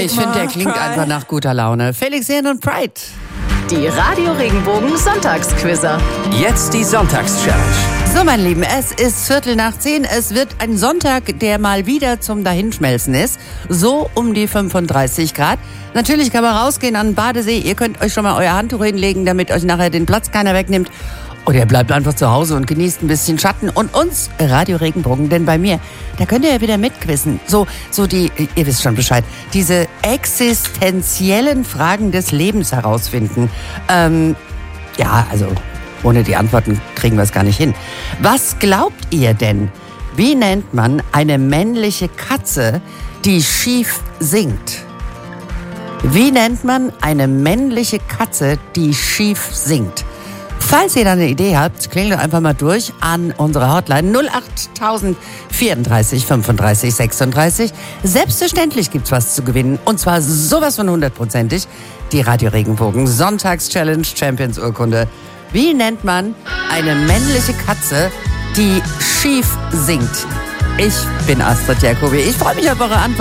Ich finde, der klingt einfach nach guter Laune. Felix Jähn und Pride. Die Radio Regenbogen Sonntagsquizzer. Jetzt die Sonntagschallenge. So, meine Lieben, es ist 9:15. Es wird ein Sonntag, der mal wieder zum Dahinschmelzen ist. So um die 35 Grad. Natürlich kann man rausgehen an den Badesee. Ihr könnt euch schon mal euer Handtuch hinlegen, damit euch nachher den Platz keiner wegnimmt. Oder ihr bleibt einfach zu Hause und genießt ein bisschen Schatten. Und uns, Radio Regenbogen, denn bei mir, da könnt ihr ja wieder mitquissen. So die, ihr wisst schon Bescheid, diese existenziellen Fragen des Lebens herausfinden. Ja, also ohne die Antworten kriegen wir es gar nicht hin. Was glaubt ihr denn? Wie nennt man eine männliche Katze, die schief singt? Wie nennt man eine männliche Katze, die schief singt? Falls ihr da eine Idee habt, klingelt einfach mal durch an unsere Hotline 08000 34 35 36. Selbstverständlich gibt's was zu gewinnen. Und zwar sowas von 100%ig. Die Radio Regenbogen Sonntagschallenge Champions Urkunde. Wie nennt man eine männliche Katze, die schief singt? Ich bin Astrid Jacobi. Ich freue mich auf eure Antwort.